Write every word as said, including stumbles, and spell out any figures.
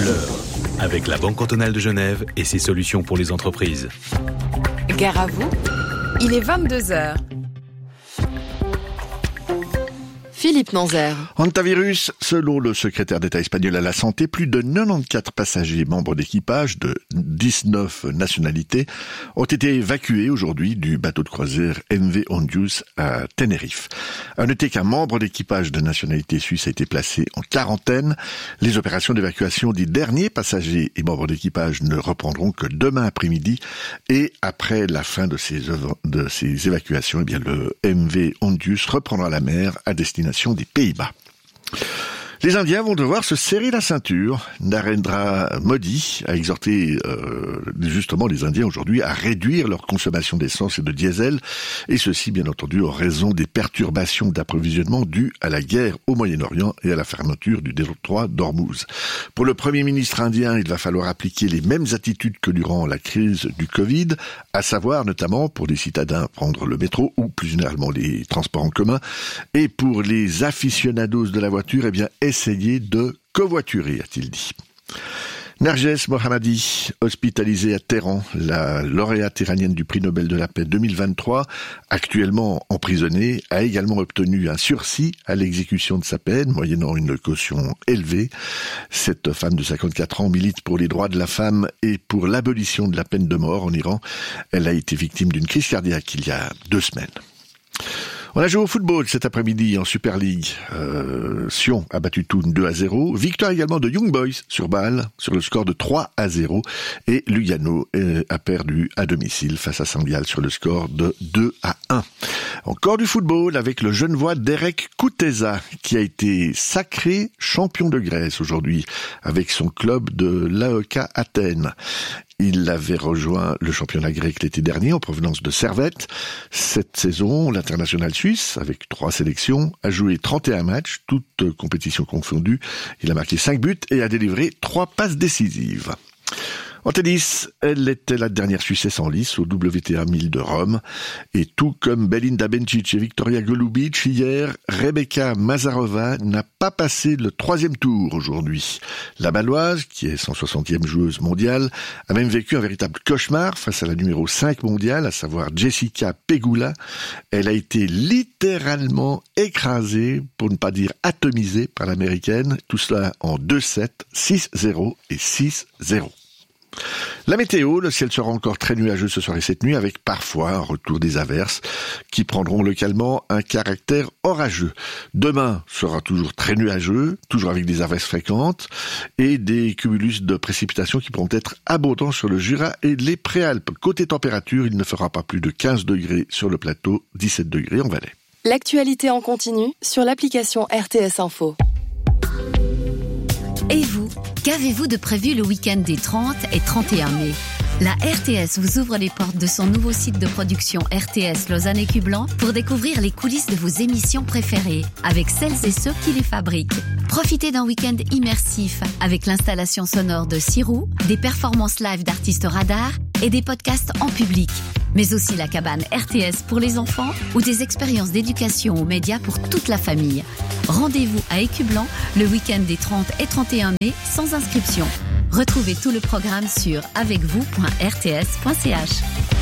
l'heure, avec la Banque cantonale de Genève et ses solutions pour les entreprises. Gare à vous, il est vingt-deux heures. Philippe Nanzer. Hantavirus, selon le secrétaire d'État espagnol à la santé, plus de quatre-vingt-quatorze passagers membres d'équipage de dix-neuf nationalités ont été évacués aujourd'hui du bateau de croisière M V Ondius à Tenerife. À noter qu'un membre d'équipage de nationalité suisse a été placé en quarantaine. Les opérations d'évacuation des derniers passagers et membres d'équipage ne reprendront que demain après-midi. Et après la fin de ces, de ces évacuations, eh bien, le M V Ondius reprendra la mer à destination des Pays-Bas. Les Indiens vont devoir se serrer la ceinture. Narendra Modi a exhorté euh, justement les Indiens aujourd'hui à réduire leur consommation d'essence et de diesel, et ceci bien entendu en raison des perturbations d'approvisionnement dues à la guerre au Moyen-Orient et à la fermeture du détroit d'Ormuz. Pour le Premier ministre indien, il va falloir appliquer les mêmes attitudes que durant la crise du Covid, à savoir notamment pour les citadins prendre le métro ou plus généralement les transports en commun, et pour les aficionados de la voiture, eh bien essayer de covoiturer, a-t-il dit. Narges Mohammadi, hospitalisée à Téhéran, la lauréate iranienne du prix Nobel de la paix deux mille vingt-trois, actuellement emprisonnée, a également obtenu un sursis à l'exécution de sa peine, moyennant une caution élevée. Cette femme de cinquante-quatre ans milite pour les droits de la femme et pour l'abolition de la peine de mort en Iran. Elle a été victime d'une crise cardiaque il y a deux semaines. On a joué au football cet après-midi en Super League. Euh, Sion a battu Thun deux à zéro. Victoire également de Young Boys sur Bâle sur le score de trois à zéro. Et Lugano euh, a perdu à domicile face à Saint-Gall sur le score de deux à un. Encore du football avec le Genevois Derek Kuteza qui a été sacré champion de Grèce aujourd'hui avec son club de l'A E K Athènes. Il avait rejoint le championnat grec l'été dernier en provenance de Servette. Cette saison, l'international suisse, avec trois sélections, a joué trente et un matchs, toutes compétitions confondues. Il a marqué cinq buts et a délivré trois passes décisives. En tennis, elle était la dernière Suissesse en lice au W T A mille de Rome. Et tout comme Belinda Bencic et Victoria Golubic, hier, Rebecca Mazarova n'a pas passé le troisième tour aujourd'hui. La Baloise, qui est cent soixantième joueuse mondiale, a même vécu un véritable cauchemar face à la numéro cinq mondiale, à savoir Jessica Pegula. Elle a été littéralement écrasée, pour ne pas dire atomisée, par l'américaine. Tout cela en deux sept, six zéro et six zéro. La météo, le ciel sera encore très nuageux ce soir et cette nuit avec parfois un retour des averses qui prendront localement un caractère orageux. Demain sera toujours très nuageux, toujours avec des averses fréquentes et des cumulus de précipitations qui pourront être abondants sur le Jura et les Préalpes. Côté température, il ne fera pas plus de quinze degrés sur le plateau, dix-sept degrés en Valais. L'actualité en continu sur l'application R T S Info. Et vous, qu'avez-vous de prévu le week-end des trente et trente et un mai ? La R T S vous ouvre les portes de son nouveau site de production R T S Lausanne et Cublan pour découvrir les coulisses de vos émissions préférées avec celles et ceux qui les fabriquent. Profitez d'un week-end immersif avec l'installation sonore de Sirou, des performances live d'artistes radars et des podcasts en public. Mais aussi la cabane R T S pour les enfants ou des expériences d'éducation aux médias pour toute la famille. Rendez-vous à Écublan le week-end des trente et trente et un mai sans inscription. Retrouvez tout le programme sur avec vous point r t s point c h.